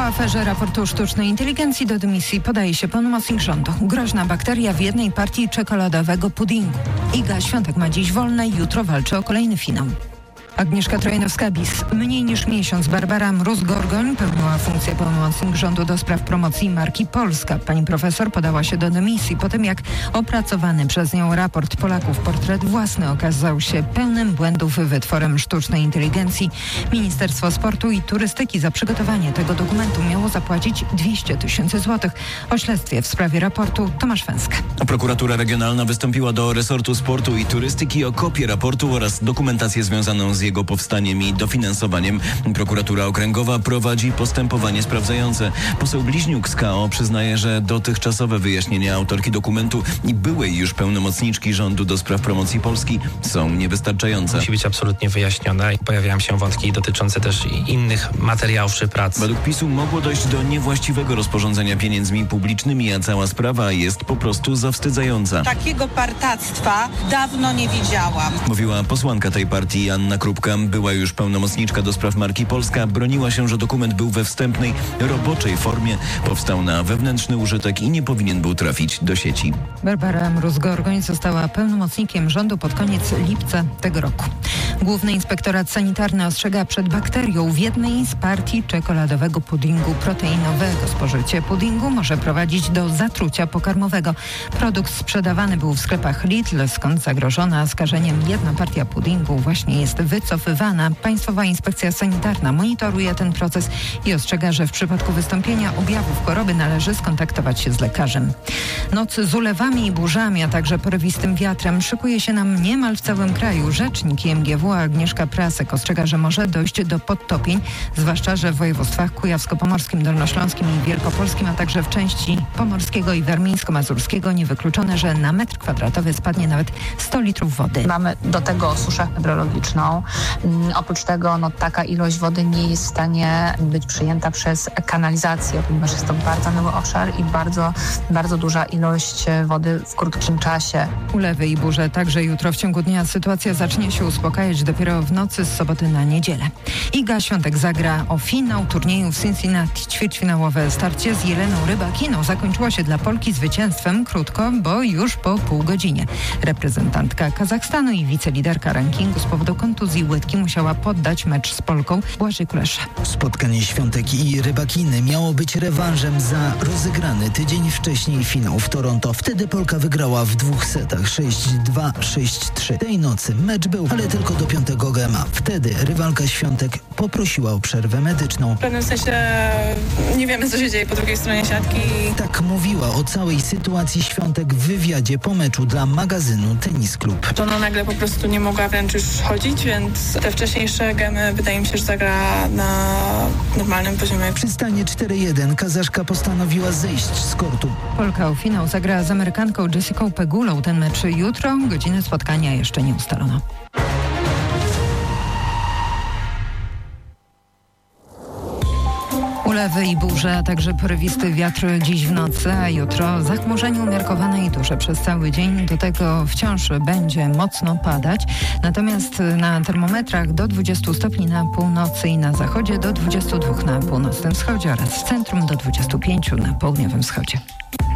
aferze raportu sztucznej inteligencji do dymisji podaje się pełnomocnik rządu. Groźna bakteria w jednej partii czekoladowego puddingu. Iga Świątek ma dziś wolne, jutro walczy o kolejny finał. Agnieszka Trojanowska-Bis. Mniej niż miesiąc Barbara Mróz-Gorgoń pełniła funkcję pełnomocnik rządu do spraw promocji marki Polska. Pani profesor podała się do dymisji po tym, jak opracowany przez nią raport Polaków Portret Własny okazał się pełnym błędów wytworem sztucznej inteligencji. Ministerstwo Sportu i Turystyki za przygotowanie tego dokumentu miało zapłacić 200 000 złotych. O śledztwie w sprawie raportu Tomasz Węska. Prokuratura Regionalna wystąpiła do resortu sportu i turystyki o kopię raportu oraz dokumentację związaną z jego powstaniem i dofinansowaniem. Prokuratura Okręgowa prowadzi postępowanie sprawdzające. Poseł Bliźniuk z KO przyznaje, że dotychczasowe wyjaśnienia autorki dokumentu i byłej już pełnomocniczki rządu do spraw promocji Polski są niewystarczające. Musi być absolutnie wyjaśniona i pojawiają się wątki dotyczące też innych materiałów czy prac. Według PiS-u mogło dojść do niewłaściwego rozporządzenia pieniędzmi publicznymi, a cała sprawa jest po prostu zawstydzająca. Takiego partactwa dawno nie widziałam. Mówiła posłanka tej partii Anna Krupka. Była już pełnomocniczka do spraw marki Polska. Broniła się, że dokument był we wstępnej, roboczej formie. Powstał na wewnętrzny użytek i nie powinien był trafić do sieci. Barbara Mróz-Gorgoń została pełnomocnikiem rządu pod koniec lipca tego roku. Główny Inspektorat Sanitarny ostrzega przed bakterią w jednej z partii czekoladowego puddingu proteinowego. Spożycie puddingu może prowadzić do zatrucia pokarmowego. Produkt sprzedawany był w sklepach Lidl, skąd zagrożona skażeniem jedna partia puddingu właśnie jest wycofywana. Państwowa Inspekcja Sanitarna monitoruje ten proces i ostrzega, że w przypadku wystąpienia objawów choroby należy skontaktować się z lekarzem. Noc z ulewami i burzami, a także porywistym wiatrem szykuje się nam niemal w całym kraju. Rzecznik IMGW Agnieszka Prasek ostrzega, że może dojść do podtopień, zwłaszcza, że w województwach kujawsko-pomorskim, dolnośląskim i wielkopolskim, a także w części pomorskiego i warmińsko-mazurskiego niewykluczone, że na metr kwadratowy spadnie nawet 100 litrów wody. Mamy do tego suszę hydrologiczną. Oprócz tego taka ilość wody nie jest w stanie być przyjęta przez kanalizację, ponieważ jest to bardzo mały obszar i bardzo duża ilość wody w krótkim czasie. Ulewy i burze także jutro w ciągu dnia. Sytuacja zacznie się uspokajać dopiero w nocy z soboty na niedzielę. Iga Świątek zagra o finał turnieju w Cincinnati. Ćwierćfinałowe starcie z Jeleną Rybakiną zakończyło się dla Polki zwycięstwem krótko, bo już po pół godzinie. Reprezentantka Kazachstanu i wiceliderka rankingu z powodu kontuzji łydki musiała poddać mecz z Polką. Błażej Kulesza. Spotkanie Świątek i Rybakiny miało być rewanżem za rozegrany tydzień wcześniej finał w Toronto. Wtedy Polka wygrała w 2 setach 6-2, 6-3. Tej nocy mecz był, ale tylko do 5. gema. Wtedy rywalka Świątek poprosiła o przerwę medyczną. W pewnym sensie nie wiemy, co się dzieje po drugiej stronie siatki. Tak mówiła o całej sytuacji Świątek w wywiadzie po meczu dla magazynu Tennis Club. To ona nagle po prostu nie mogła wręcz już chodzić, więc te wcześniejsze gemy wydaje mi się, że zagra na normalnym poziomie. Przy stanie 4-1 Kazaszka postanowiła zejść z kortu. Polka o finał zagra z Amerykanką Jessicą Pegulą. Ten mecz jutro, godzinę spotkania jeszcze nie ustalono. Ulewy i burze, a także porywisty wiatr dziś w nocy, a jutro zachmurzenie umiarkowane i duże przez cały dzień. Do tego wciąż będzie mocno padać. Natomiast na termometrach do 20 stopni na północy i na zachodzie, do 22 na północnym wschodzie oraz w centrum do 25 na południowym wschodzie.